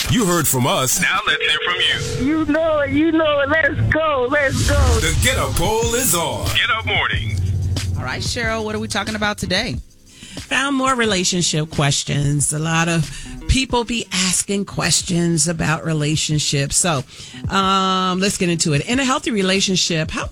You heard from us. Now let's hear from you. You know it. Let's go. The Get Up Poll is on. Get Up Mornings. All right, Cheryl, what are we talking about today? Found more relationship questions. A lot of people be asking questions about relationships. So let's get into it. In a healthy relationship, how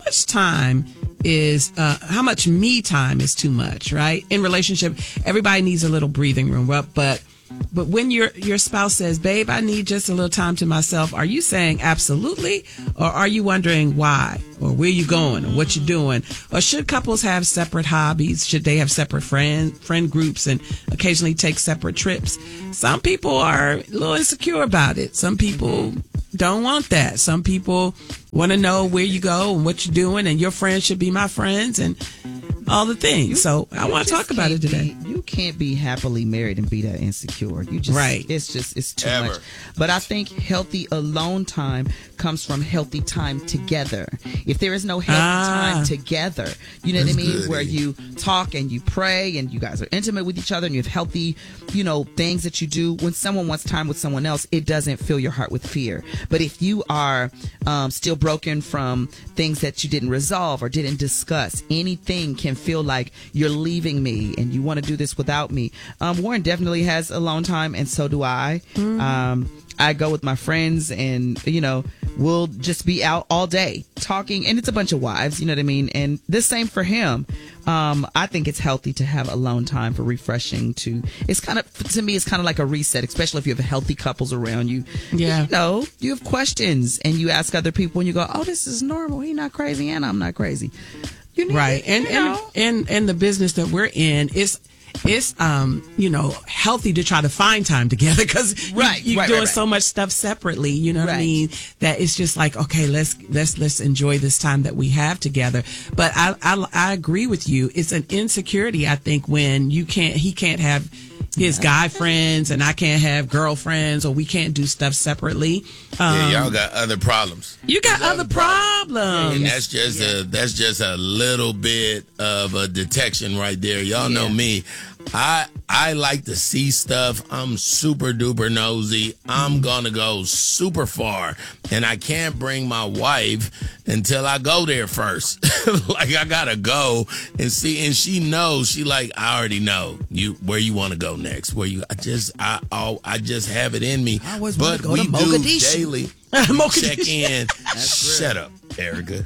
much me time is too much, right? In relationship, everybody needs a little breathing room, but when your spouse says, babe, I need just a little time to myself, are you saying absolutely? Or are you wondering why? Or where you going? Or what you doing? Or should couples have separate hobbies? Should they have separate friend groups and occasionally take separate trips? Some people are a little insecure about it. Some people don't want that. Some people want to know where you go and what you're doing, and your friends should be my friends and all the things. So I want to talk about it today. You can't be happily married and be that insecure. You just, right. It's too much. But I think healthy alone time comes from healthy time together. If there is no healthy time together, you know what I mean? Where you talk and you pray and you guys are intimate with each other and you have healthy, things that you do. When someone wants time with someone else, it doesn't fill your heart with fear. But if you are still broken from things that you didn't resolve or didn't discuss, anything can feel like you're leaving me and you want to do this without me. Warren definitely has alone time, and so do I. I go with my friends and, we'll just be out all day talking, and it's a bunch of wives, you know what I mean? And the same for him. I think it's healthy to have alone time for refreshing to me, it's kind of like a reset, especially if you have healthy couples around you. Yeah. You have questions and you ask other people and you go, oh, this is normal. He's not crazy and I'm not crazy. Right. And the business that we're in is, healthy to try to find time together because you're doing so much stuff separately, you know what I mean? That it's just like, okay, let's enjoy this time that we have together. But I agree with you. It's an insecurity, I think, when he can't have his guy friends and I can't have girlfriends, or we can't do stuff separately. Y'all got other problems. You got other problems. And that's just a little bit of a detection right there. Y'all know me. I like to see stuff. I'm super duper nosy. I'm gonna go super far, and I can't bring my wife until I go there first. Like, I gotta go and see, and she knows. She like, I already know where you want to go next. I just have it in me. I always want to go to Mogadishu. Do daily check in. Shut up, Erica.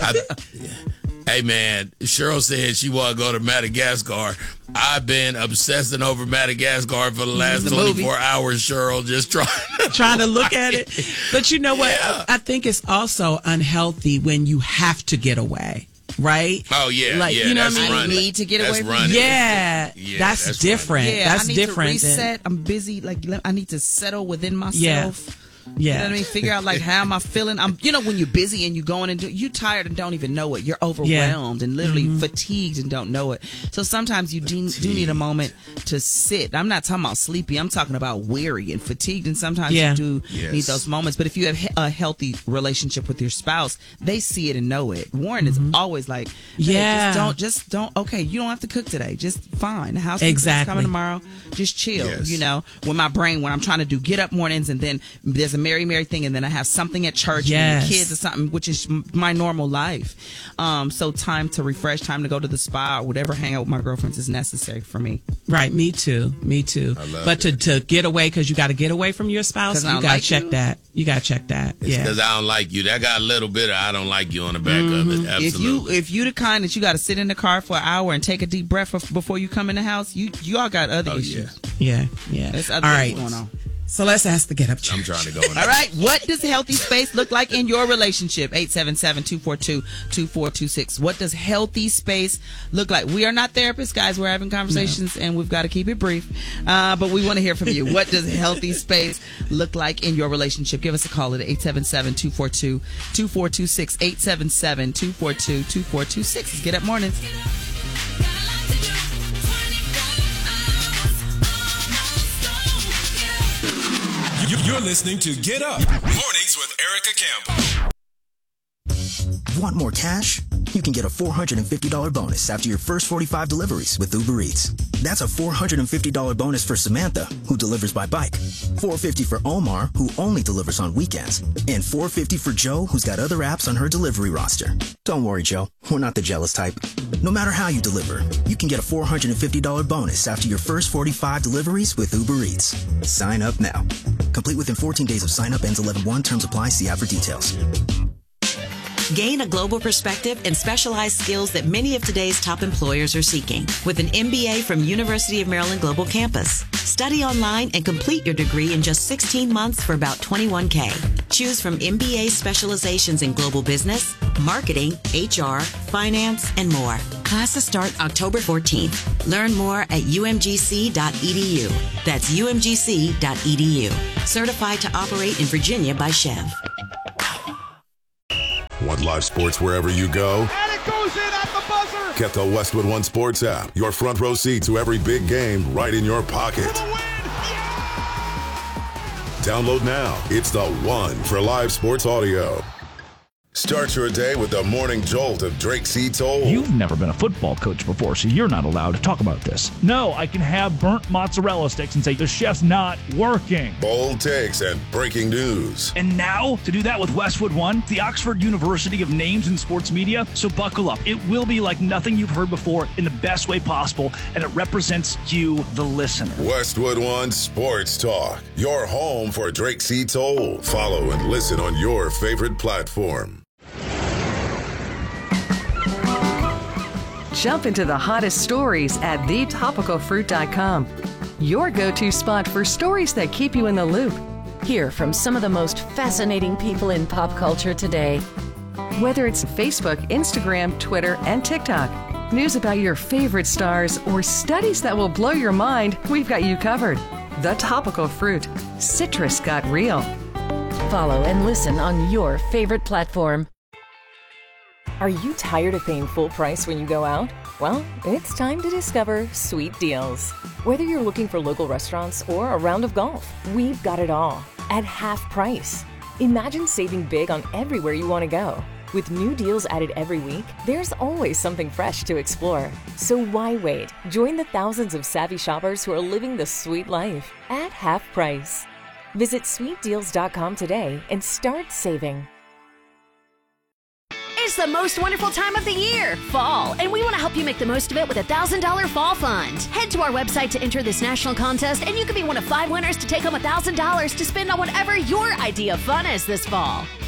Hey, man, Cheryl said she want to go to Madagascar. I've been obsessing over Madagascar for the last 24 hours, Cheryl, just trying to look at it. But you know what? Yeah. I think it's also unhealthy when you have to get away. Right? Oh, yeah. Like, yeah, you know what I mean? I need to get away from running. Yeah, that's different. Yeah, that's I need different. to reset. I'm busy. Like, I need to settle within myself. Yeah. You know what I mean? Figure out, like, how am I feeling? when you're busy and you're going and you're tired and don't even know it. You're overwhelmed and literally fatigued and don't know it. So sometimes you do need a moment to sit. I'm not talking about sleepy. I'm talking about weary and fatigued. And sometimes you do need those moments. But if you have a healthy relationship with your spouse, they see it and know it. Warren is always like, hey, just don't. Okay, you don't have to cook today. Just fine. The house is coming tomorrow. Just chill. Yes. When I'm trying to do get up mornings and then there's a Mary thing and then I have something at church and the kids or something, which is my normal life. So time to refresh, time to go to the spa or whatever, hang out with my girlfriends is necessary for me. Right, me too. But to get away, because you got to get away from your spouse, you got to check that. You got to check that. It's because I don't like you. That got a little bit of I don't like you on the back of it. Absolutely. If you the kind that you got to sit in the car for an hour and take a deep breath before you come in the house, you all got other issues. Yeah. There's other things going on. So let's ask the Get Up Church. I'm trying to go. All right. What does healthy space look like in your relationship? 877-242-2426. What does healthy space look like? We are not therapists, guys. We're having conversations and we've got to keep it brief. But we want to hear from you. What does healthy space look like in your relationship? Give us a call at 877-242-2426. 877-242-2426. It's Get Up Mornings. You're listening to Get Up Mornings with Erica Campbell. Want more cash? you can get a $450 bonus after your first 45 deliveries with Uber Eats. That's a $450 bonus for Samantha, who delivers by bike, $450 for Omar, who only delivers on weekends, and $450 for Joe, who's got other apps on her delivery roster. Don't worry, Joe. We're not the jealous type. No matter how you deliver, you can get a $450 bonus after your first 45 deliveries with Uber Eats. Sign up now. Complete within 14 days of sign up. Ends 11/1. Terms apply. See app for details. Gain a global perspective and specialized skills that many of today's top employers are seeking with an MBA from University of Maryland Global Campus. Study online and complete your degree in just 16 months for about $21K. Choose from MBA specializations in global business, marketing, HR, finance, and more. Classes start October 14th. Learn more at umgc.edu. That's umgc.edu. Certified to operate in Virginia by Chev. Want live sports wherever you go? And it goes in at the buzzer! Get the Westwood One Sports app. Your front row seat to every big game right in your pocket. For the win! Yeah! Download now. It's the one for live sports audio. Start your day with the morning jolt of Drake C. Toll. You've never been a football coach before, so you're not allowed to talk about this. No, I can have burnt mozzarella sticks and say the chef's not working. Bold takes and breaking news. And now, to do that with Westwood One, the Oxford University of Names in Sports Media. So buckle up. It will be like nothing you've heard before in the best way possible, and it represents you, the listener. Westwood One Sports Talk. Your home for Drake C. Toll. Follow and listen on your favorite platform. Jump into the hottest stories at thetopicalfruit.com. Your go-to spot for stories that keep you in the loop. Hear from some of the most fascinating people in pop culture today. Whether it's Facebook, Instagram, Twitter, and TikTok, news about your favorite stars, or studies that will blow your mind, we've got you covered. The Topical Fruit. Citrus got real. Follow and listen on your favorite platform. Are you tired of paying full price when you go out? Well, it's time to discover Sweet Deals. Whether you're looking for local restaurants or a round of golf, we've got it all at half price. Imagine saving big on everywhere you want to go. With new deals added every week, there's always something fresh to explore. So why wait? Join the thousands of savvy shoppers who are living the sweet life at half price. Visit sweetdeals.com today and start saving. It's the most wonderful time of the year, fall, and we want to help you make the most of it with a $1,000 fall fund. Head to our website to enter this national contest, and you can be one of 5 winners to take home $1,000 to spend on whatever your idea of fun is this fall.